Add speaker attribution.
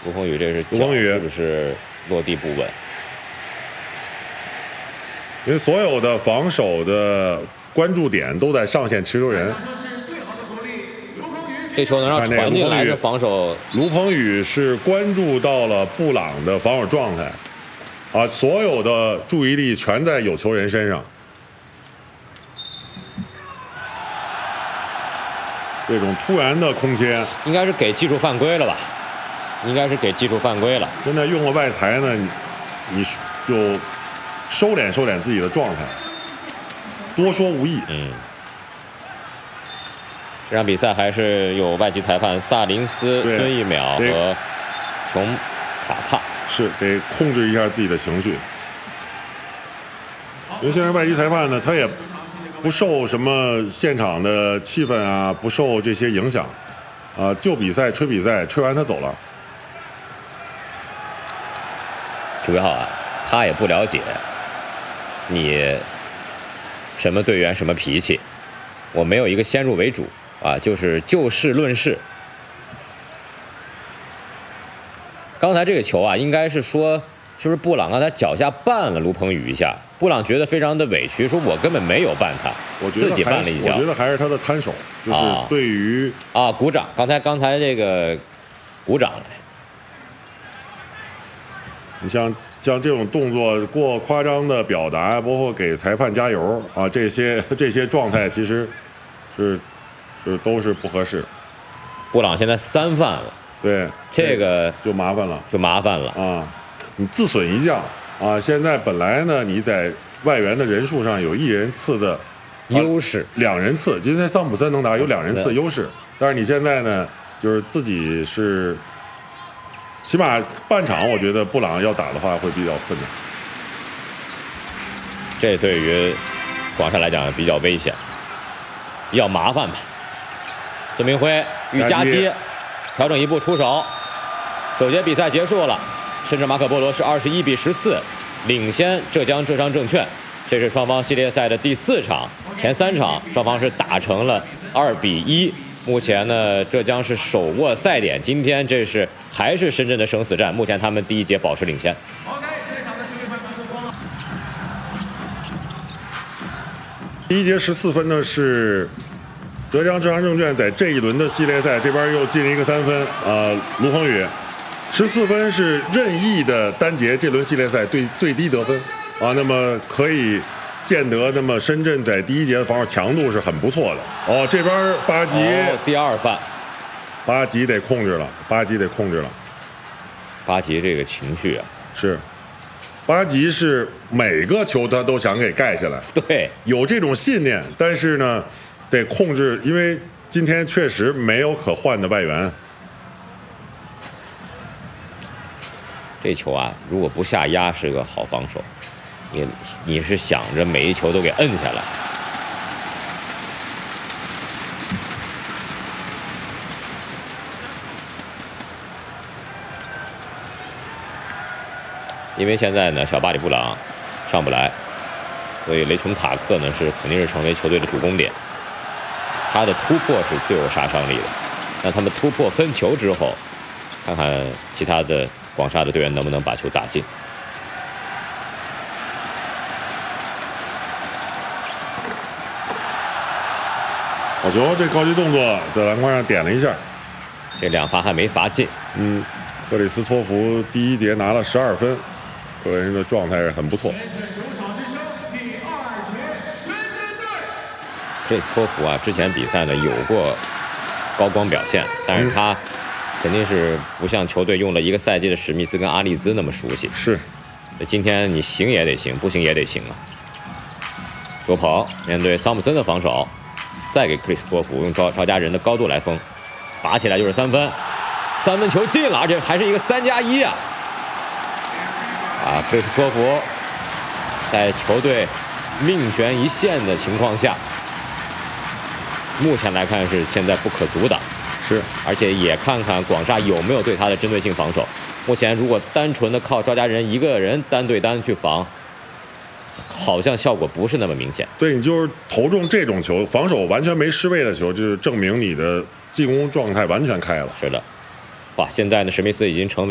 Speaker 1: 卢鹏宇这是
Speaker 2: 卢鹏宇
Speaker 1: 是不是落地不稳？
Speaker 2: 因为所有的防守的关注点都在上线持球人。
Speaker 1: 这球能让传进来的防守，
Speaker 2: 卢鹏宇是关注到了布朗的防守状态，啊，所有的注意力全在有球人身上。这种突然的空切，
Speaker 1: 应该是给技术犯规了吧？应该是给技术犯规了。
Speaker 2: 现在用了外裁呢，你就收敛收敛自己的状态，多说无益。
Speaker 1: 这场比赛还是有外籍裁判萨林斯、孙一淼和琼卡帕，
Speaker 2: 是得控制一下自己的情绪。因为现在外籍裁判呢，他也不受什么现场的气氛啊，不受这些影响，啊，就比赛吹比赛，吹完他走了。
Speaker 1: 主要啊，他也不了解你什么队员什么脾气，我没有一个先入为主啊，就是就事论事。刚才这个球啊，应该是说是不是布朗刚才脚下绊了卢鹏宇一下，布朗觉得非常的委屈，说我根本没有绊他，
Speaker 2: 我觉得
Speaker 1: 自己绊了一脚。
Speaker 2: 我觉得还是他的摊手，就是对于
Speaker 1: 鼓掌，刚才这个鼓掌了。
Speaker 2: 你像这种动作过夸张的表达，包括给裁判加油啊，这些状态其实就是都是不合适。
Speaker 1: 布朗现在3犯了，
Speaker 2: 对，
Speaker 1: 这个
Speaker 2: 就麻烦了，啊！你自损一将啊！现在本来呢，你在外援的人数上有1人次的
Speaker 1: 优势
Speaker 2: ，2人次。今天桑普森能打有2人次优势，但是你现在呢，就是自己是。起码半场，我觉得布朗要打的话会比较困难。
Speaker 1: 这对于广厦来讲比较危险，比较麻烦吧。孙明辉欲夹击，调整一步出手。首节比赛结束了，深圳马可波罗是21比14领先浙江浙商证券。这是双方系列赛的第4场，前3场双方是打成了2比1。目前呢，浙江是手握赛点，今天这是还是深圳的生死战。目前他们第1节保持领先。
Speaker 2: 第1节14分呢是浙江浙商证券在这一轮的系列赛这边又进了一个3分，卢鹏宇14分是任意的单节这轮系列赛最低得分啊，那么可以见得，那么深圳在第1节的防守强度是很不错的哦。这边巴吉、
Speaker 1: 第2犯，
Speaker 2: 巴吉得控制了，巴吉
Speaker 1: 这个情绪啊，
Speaker 2: 是巴吉是每个球他都想给盖下来，
Speaker 1: 对，
Speaker 2: 有这种信念，但是呢得控制，因为今天确实没有可换的外援。
Speaker 1: 这球啊，如果不下压是个好防守。你是想着每一球都给摁下来，因为现在呢小巴里布朗上不来，所以雷琼塔克呢肯定是成为球队的主攻点，他的突破是最有杀伤力的。那他们突破分球之后，看看其他的广厦的队员能不能把球打进。
Speaker 2: 好球，这高级动作在篮筐上点了一下，
Speaker 1: 这2罚还没罚进。
Speaker 2: 克里斯托弗第1节拿了12分，个人的状态是很不错。
Speaker 1: 克里斯托弗啊，之前比赛呢有过高光表现，但是他肯定是不像球队用了1个赛季的史密斯跟阿利兹那么熟悉。
Speaker 2: 是，
Speaker 1: 今天你行也得行，不行也得行啊。卓鹏面对桑普森的防守。再给克里斯托弗用赵家人的高度来封，拔起来就是3分，3分球进了，而且还是一个3+1啊！克里斯托弗在球队命悬一线的情况下，目前来看是现在不可阻挡，
Speaker 2: 是，
Speaker 1: 而且也看看广厦有没有对他的针对性防守。目前如果单纯的靠赵家人1个人单对单去防，好像效果不是那么明显。
Speaker 2: 对，你就是投中这种球，防守完全没失位的球，就是证明你的进攻状态完全开了。
Speaker 1: 是的，哇，现在呢，史密斯已经成为